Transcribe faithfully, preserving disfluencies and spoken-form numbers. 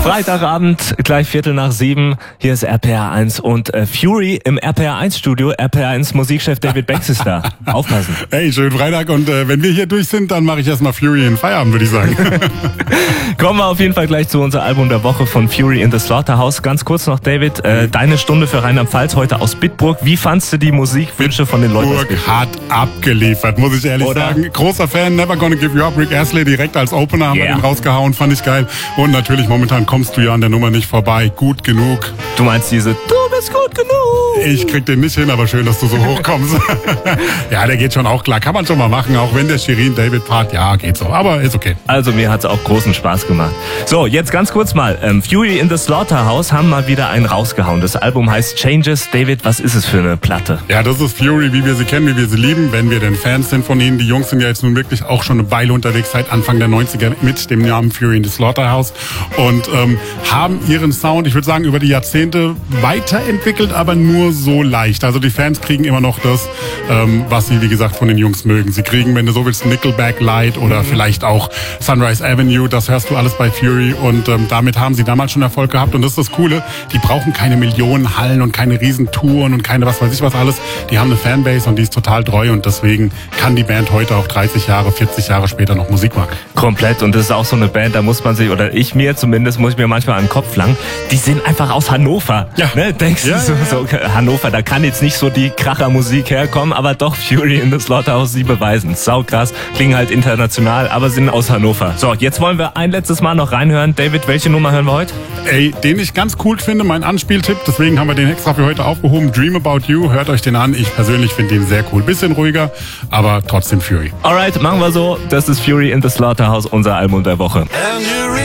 Freitagabend, gleich Viertel nach sieben. Hier ist R P R eins und äh, Fury im R P R eins Studio. R P R eins Musikchef David Banks ist da. Aufpassen. Hey, schönen Freitag und äh, wenn wir hier durch sind, dann mache ich erstmal Fury in Feierabend, würde ich sagen. Kommen wir auf jeden Fall gleich zu unser Album der Woche von Fury in the Slaughterhouse. Ganz kurz noch, David, äh, deine Stunde für Rheinland-Pfalz heute aus Bitburg. Wie fandst du die Musikwünsche von den Leuten aus Bitburg? Bitburg Hat abgeliefert, muss ich ehrlich Oder? sagen. Großer Fan, Never Gonna Give You Up. Rick Astley direkt als Opener haben Yeah. wir den rausgehauen, fand ich geil. Und natürlich, momentan kommst du ja an der Nummer nicht vorbei. Gut genug. Du meinst diese, du bist gut genug. Ich krieg den nicht hin, aber schön, dass du so hochkommst. Ja, der geht schon auch klar. Kann man schon mal machen, auch wenn der Shirin-David-Part, ja, geht so. Aber ist okay. Also mir hat's auch großen Spaß gemacht. So, jetzt ganz kurz mal. Ähm, Fury in the Slaughterhouse haben mal wieder einen rausgehauen. Das Album heißt Changes. David, was ist es für eine Platte? Ja, das ist Fury, wie wir sie kennen, wie wir sie lieben, wenn wir denn Fans sind von ihnen. Die Jungs sind ja jetzt nun wirklich auch schon eine Weile unterwegs, seit Anfang der neunziger mit dem Namen Fury in the Slaughterhouse und ähm, haben ihren Sound, ich würde sagen, über die Jahrzehnte weiterentwickelt, aber nur so leicht. Also die Fans kriegen immer noch das, ähm, was sie, wie gesagt, von den Jungs mögen. Sie kriegen, wenn du so willst, Nickelback Light oder mhm. vielleicht auch Sunrise Avenue, das hörst du alles bei Fury und ähm, damit haben sie damals schon Erfolg gehabt und das ist das Coole, die brauchen keine Millionen Hallen und keine Riesentouren und keine was weiß ich was alles. Die haben eine Fanbase und die ist total treu und deswegen kann die Band heute auch dreißig Jahre, vierzig Jahre später noch Musik machen. Komplett, und das ist auch so eine Band, da muss man sich, oder ich mir zumindest, muss ich mir manchmal an den Kopf langen, die sind einfach aus Hannover. Ja. Ne? Denkst ja, du so, ja, ja. so, Hannover, da kann jetzt nicht so die Krachermusik herkommen, aber doch Fury in the Slaughterhouse, sie beweisen. Sau krass, klingen halt international, aber sind aus Hannover. So, jetzt wollen wir ein letztes Mal noch reinhören. David, welche Nummer hören wir heute? Ey, den ich ganz cool finde, mein Anspieltipp, deswegen haben wir den extra für heute aufgehoben. Dream About You, hört euch den an. Ich persönlich finde ihn sehr cool. Bisschen ruhiger, aber trotzdem Fury. Alright, machen wir so. Das ist Fury in the Slaughterhouse, unser Album der Woche.